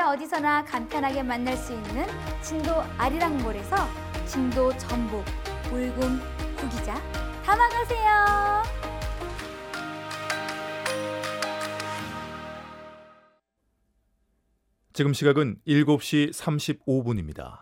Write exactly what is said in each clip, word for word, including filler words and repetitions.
언제나 어디서나 간편하게 만날 수 있는 진도 아리랑몰에서 진도 전복, 울금, 구기자 담아가세요. 지금 시각은 일곱 시 삼십오 분입니다.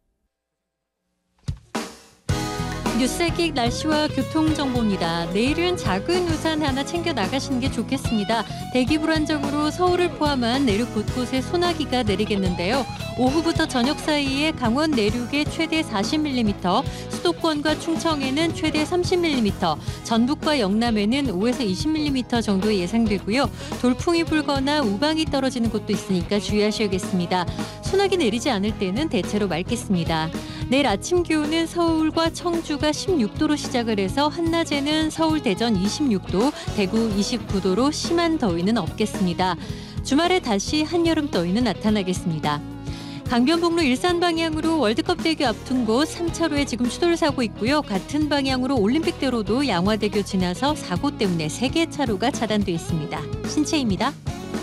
뉴스킥 날씨와 교통정보입니다. 내일은 작은 우산 하나 챙겨 나가시는 게 좋겠습니다. 대기 불안정으로 서울을 포함한 내륙 곳곳에 소나기가 내리겠는데요. 오후부터 저녁 사이에 강원 내륙에 최대 사십 밀리미터, 수도권과 충청에는 최대 삼십 밀리미터, 전북과 영남에는 오에서 이십 밀리미터 정도 예상되고요. 돌풍이 불거나 우박이 떨어지는 곳도 있으니까 주의하셔야겠습니다. 소나기 내리지 않을 때는 대체로 맑겠습니다. 내일 아침 기온은 서울과 청주가 십육 도로 시작을 해서 한낮에는 서울, 대전 이십육 도, 대구 이십구 도로 심한 더위는 없겠습니다. 주말에 다시 한여름 더위는 나타나겠습니다. 강변북로 일산 방향으로 월드컵대교 앞둔 곳 삼 차로에 지금 추돌 사고 있고요. 같은 방향으로 올림픽대로도 양화대교 지나서 사고 때문에 세 개 차로가 차단돼 있습니다. 신채입니다.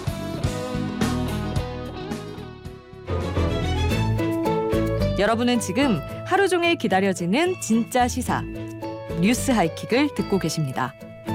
여러분은 지금 하루 종일 기다려지는 진짜 시사 뉴스 하이킥을 듣고 계십니다.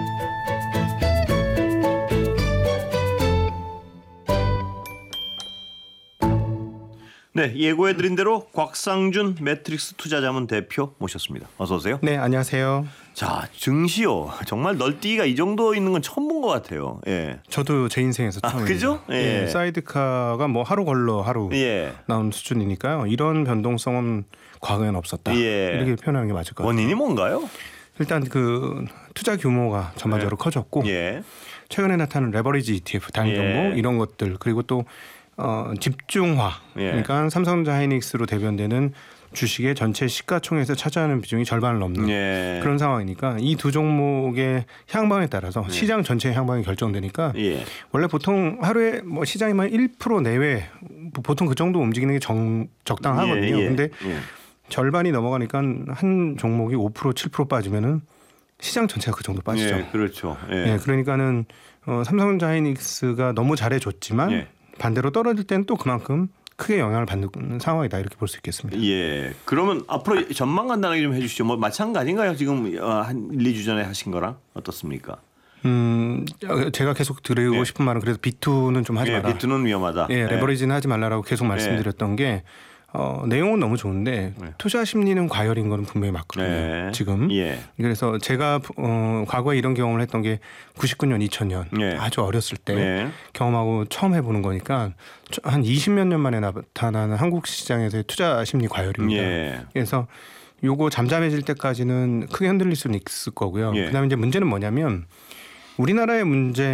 네, 예고해드린 대로 곽상준 매트릭스 투자자문 대표 모셨습니다. 어서 오세요. 네, 안녕하세요. 자, 증시요. 정말 널뛰기가 이 정도 있는 건 처음 본 것 같아요. 예. 저도 제 인생에서 처음이에요. 아, 그죠? 예. 예, 사이드카가 뭐 하루 걸러 하루 예. 나온 수준이니까요. 이런 변동성은 과거에는 없었다. 예. 이렇게 표현하는 게 맞을 것 같아요. 원인이 뭔가요? 일단 그 투자 규모가 전반적으로 예. 커졌고 예. 최근에 나타난 레버리지 이티에프, 단기 종목 예. 이런 것들 그리고 또 어, 집중화. 예. 그러니까 삼성전자 하이닉스로 대변되는 주식의 전체 시가총액에서 차지하는 비중이 절반을 넘는 예. 그런 상황이니까 이 두 종목의 향방에 따라서 예. 시장 전체의 향방이 결정되니까 예. 원래 보통 하루에 뭐 시장이면 일 퍼센트 내외 보통 그 정도 움직이는 게 정, 적당하거든요. 예. 예. 근데 예. 절반이 넘어가니까 한 종목이 오 퍼센트 칠 퍼센트 빠지면은 시장 전체가 그 정도 빠지죠. 예. 그렇죠. 예. 예. 그러니까는 어, 삼성전자 하이닉스가 너무 잘해줬지만 예. 반대로 떨어질 때는 또 그만큼 크게 영향을 받는 상황이다 이렇게 볼 수 있겠습니다. 예. 그러면 앞으로 전망 간단하게 좀 해주시죠. 뭐 마찬가지인가요? 지금 한 일, 이 주 전에 하신 거랑 어떻습니까? 음, 제가 계속 드리고 예. 싶은 말은 그래서 비투는 좀 하지 예, 마라. 비투는 위험하다. 예, 레버리지는 예. 하지 말라라고 계속 말씀드렸던 예. 게 어, 내용은 너무 좋은데 네. 투자 심리는 과열인 건 분명히 맞거든요. 네. 지금. 예. 그래서 제가 어, 과거에 이런 경험을 했던 게 구십구 년, 이천 년 예. 아주 어렸을 때 네. 경험하고 처음 해보는 거니까 한 이십몇 년 만에 나타나는 한국 시장에서의 투자 심리 과열입니다. 예. 그래서 요거 잠잠해질 때까지는 크게 흔들릴 수는 있을 거고요. 예. 그다음에 이제 문제는 뭐냐면 우리나라의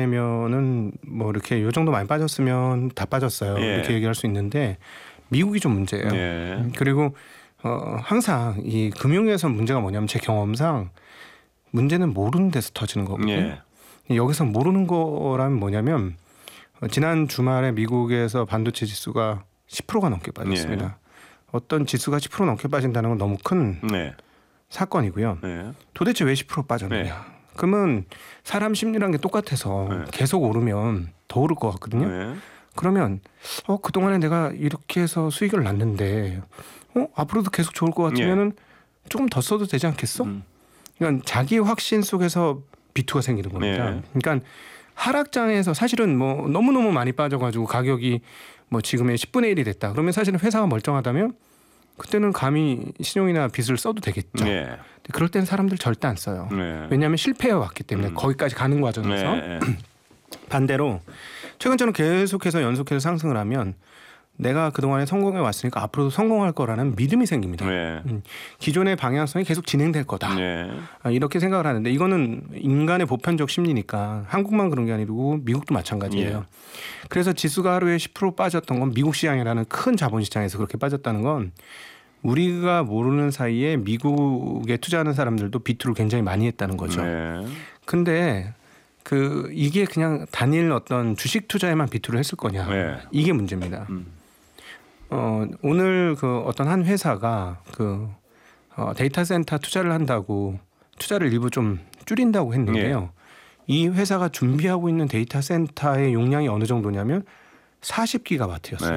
문제면은 뭐 이렇게 요 정도 많이 빠졌으면 다 빠졌어요. 예. 이렇게 얘기할 수 있는데 미국이 좀 문제예요. 예. 그리고 어, 항상 이 금융에서 문제가 뭐냐면 제 경험상 문제는 모르는 데서 터지는 거거든요. 예. 여기서 모르는 거라면 뭐냐면 어, 지난 주말에 미국에서 반도체 지수가 십 퍼센트가 넘게 빠졌습니다. 예. 어떤 지수가 십 퍼센트 넘게 빠진다는 건 너무 큰 네. 사건이고요. 네. 도대체 왜 십 퍼센트 빠졌느냐. 네. 그러면 사람 심리란 게 똑같아서 네. 계속 오르면 더 오를 것 같거든요. 네. 그러면 어 그동안에 내가 이렇게 해서 수익을 났는데 어 앞으로도 계속 좋을 것 같으면은 조금 더 써도 되지 않겠어? 음. 그러니까 자기 확신 속에서 비투가 생기는 겁니다. 네. 그러니까 하락장에서 사실은 뭐 너무너무 많이 빠져가지고 가격이 뭐 지금의 십분의 일이 됐다. 그러면 사실은 회사가 멀쩡하다면 그때는 감히 신용이나 빚을 써도 되겠죠. 네. 그럴 때는 사람들 절대 안 써요. 네. 왜냐하면 실패해 왔기 때문에 음. 거기까지 가는 과정에서. 네. 반대로 최근처럼 계속해서 연속해서 상승을 하면 내가 그동안에 성공해 왔으니까 앞으로도 성공할 거라는 믿음이 생깁니다. 네. 음, 기존의 방향성이 계속 진행될 거다. 네. 아, 이렇게 생각을 하는데 이거는 인간의 보편적 심리니까 한국만 그런 게 아니고 미국도 마찬가지예요. 네. 그래서 지수가 하루에 십 퍼센트 빠졌던 건 미국 시장이라는 큰 자본시장에서 그렇게 빠졌다는 건 우리가 모르는 사이에 미국에 투자하는 사람들도 비투를 굉장히 많이 했다는 거죠. 네. 근데 그 이게 그냥 단일 어떤 주식 투자에만 비투를 했을 거냐. 네. 이게 문제입니다. 음. 어, 오늘 그 어떤 한 회사가 그 어, 데이터 센터 투자를 한다고 투자를 일부 좀 줄인다고 했는데요. 네. 이 회사가 준비하고 있는 데이터 센터의 용량이 어느 정도냐면 사십 기가와트였어요.